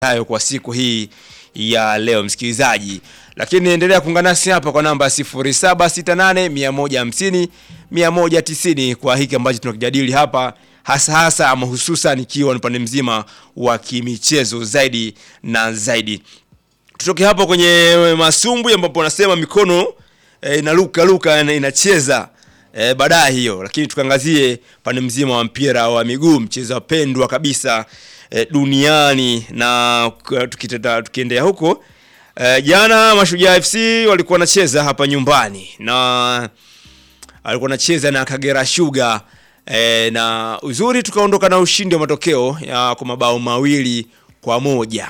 hayo kwa siku hii ya leo msikilizaji. Lakini endelea kuungana nasi hapa kwa namba 0768150190 kwa hiki ambacho tunakijadili hapa, hasa ama hususan ikiwa ni pande mzima wa kimichezo zaidi na zaidi. Tutoke hapo kwenye masumbu ambapo nasema mikono inaluka inacheza baadaye hiyo, lakini tukaangazie pande mzima wa mpira wa miguu, mchezo pendwa kabisa duniani. Na tukiendea huko jana Mashujaa FC walikuwa wanacheza hapa nyumbani na walikuwa wanacheza na Kagera Sugar na uzuri tukaondoka na ushindi wa matokeo ya kwa mabao 2-1.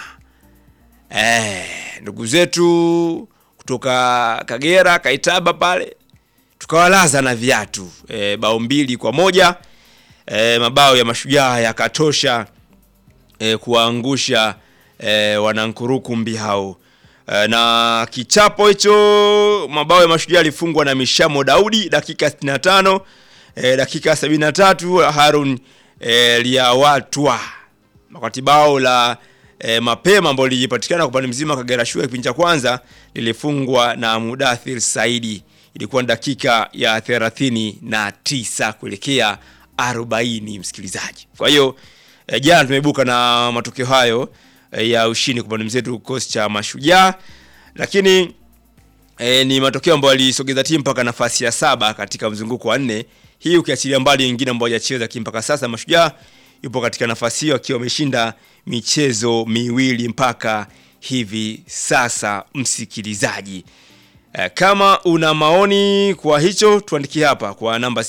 Ndugu zetu kutoka Kagera Kaitaba pale tukawalaza na viatu bao 2-1. Mabao ya Mashujaa yakatosha kuangusha Wanankurukumbi hao. Na kichapo hicho mabao ya Mashujaa yalifungwa na Mishamo Daudi dakika 65, dakika 73 Harun Liawatwa. Wakati bao la mapema ambalo lilipatikana kwa pande mzima Kagera Sugar kipindi cha kwanza lilifungwa na Mudathir Saidi. Ilikuwa dakika ya 39 kuelekea 40 msikilizaji. Kwa hiyo jana tumeibuka na matokeo hayo ya ushindi kwa pande mzetu kikosi cha Mashujaa, lakini ni matokeo ambayo yalisogeza timu mpaka nafasi ya 7 katika mzunguko wa 4. Hii ukiachilia mbali nyingine ambayo hajacheza mpaka sasa, Mashujaa yupo katika nafasi hiyo akiwa ameshinda michezo 2 mpaka hivi sasa msikilizaji. Kama una maoni kwa hicho tuandikie hapa kwa namba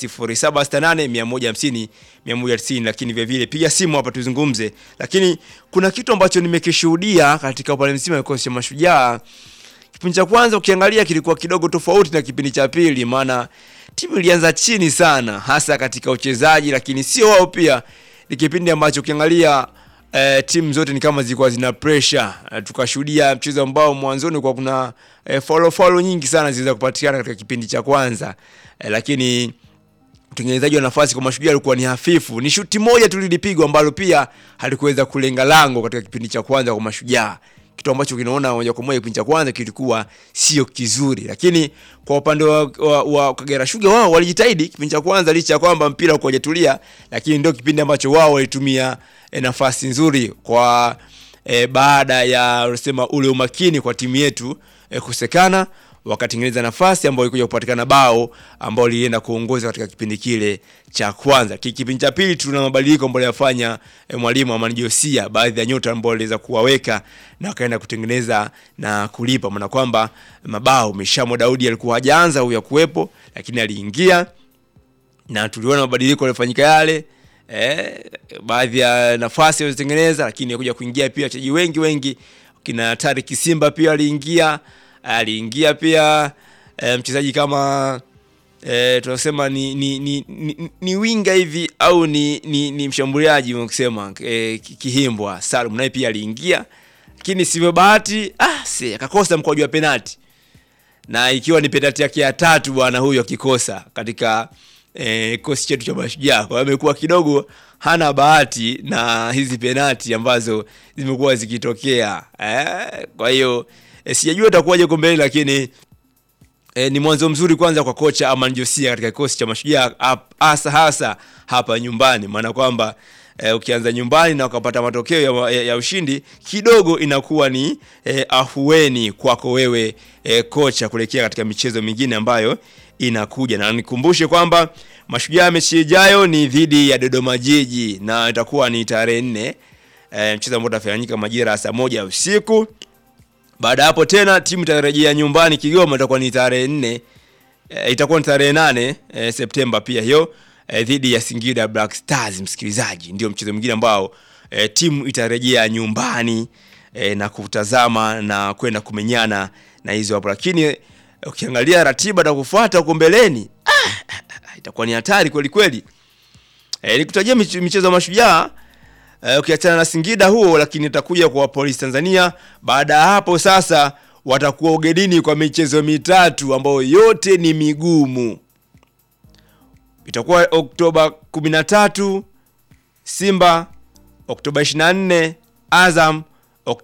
0768150190, lakini vile vile piga simu hapa tuzungumze. Lakini kuna kitu ambacho nimekishuhudia katika upande mzima wa kikosi cha Mashujaa. Kipindi cha kwanza ukiangalia kilikuwa kidogo tofauti na kipindi cha pili, maana timu ilianza chini sana hasa katika uchezaji, lakini sio wao pia. Ni kipindi ambacho ukiangalia timu zote ni kama zilikuwa zina pressure. Tukashuhudia mchezo ambao mwanzoni kwa kuna follow nyingi sana ziliweza kupatikana katika kipindi cha kwanza, lakini utengenezaji wa nafasi kwa Mashujaa ulikuwa ni hafifu. Ni shuti moja tu lilipigwa ambalo pia halikuweza kulenga lango katika kipindi cha kwanza kwa Mashujaa, kitu ambacho kinaona moja kwa moja kipindi cha kwanza kilikuwa sio kizuri. Lakini kwa upande wa Kagera Sugar wao walijitahidi kipindi cha kwanza licha ya kwamba mpira uko hujatulia, lakini ndio kipindi ambacho wao walitumia nafasi nzuri kwa baada ya unasema ule umakini kwa timu yetu kusekana, wakatengeneza nafasi ambayo ilikuja kupatikana bao ambao lilienda kuongoza katika kipindi kile cha kwanza. Kipindi cha pili tuna mabadiliko ambayo yafanya mwalimu Amani Josia, baadhi ya nyota ambao aliweza kuwaweka na akaenda kutengeneza na kulipa, maana kwamba mabao Mishamo Daudi alikuwa hajaanza huyo kuwepo, lakini aliingia na tuliona mabadiliko yalifanyika yale. Baadhi ya nafasi walizitengeneza, lakini yakuja kuingia pia wachezaji wengi kina Tariq Simba pia aliingia pia mchezaji kama tunasema ni winga hivi au ni mshambuliaji unasema Kihimbwa Salum naye pia aliingia, lakini sivyo bahati akakosa mkwaju wa penalti, na ikiwa ni penalti yake ya 3 bwana huyo akikosa katika kosi chetu cha Mashujaa. Kwa hiyo amekuwa kidogo hana bahati na hizi penalti ambazo zimekuwa zikitokea. Kwa hiyo sijajua itakuwaje kwa mbele, lakini ni mwanzo mzuri kwanza kwa kocha Amani Josia katika kikosi cha Mashujaa hasa hapa nyumbani, maana kwamba ukianza nyumbani na ukapata matokeo ya ushindi kidogo inakuwa ni ahueni kwako wewe kocha kuelekea katika michezo mingine ambayo inakuja. Na nikumbushe kwamba Mashujaa mechi ijayo ni dhidi ya Dodoma Jiji na itakuwa ni tarehe 4, mchezo ambao utafanyika majira ya saa 1 usiku. Baada hapo tena timu itarejea nyumbani Kigoma, itakuwa ni tarehe 4, itakuwa ni tarehe 8 Septemba pia hiyo dhidi ya Singida Black Stars msikilizaji. Ndio mchezo mwingine ambao timu itarejea nyumbani na kutazama na kwenda kumenyana na hizo hapo. Lakini ukiangalia ratiba na kufuata huko mbeleni itakuwa ni hatari kweli kweli. Nikutajia michezo ya Mashujaa ukiachana na Singida huo, lakini itakuja kwa Police Tanzania. Baada hapo sasa watakuwa ugenini kwa michezo 3 ambayo yote ni migumu. Itakuwa Oktoba 13 Simba, Oktoba 24 Azam,